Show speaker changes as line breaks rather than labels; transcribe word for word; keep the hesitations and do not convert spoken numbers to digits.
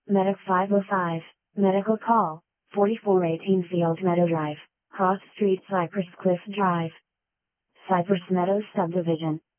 Medic five oh five, Medical Call, forty-four eighteen Field Meadow Drive, Cross Street, Cypress Cliff Drive. Cypress Meadows Subdivision.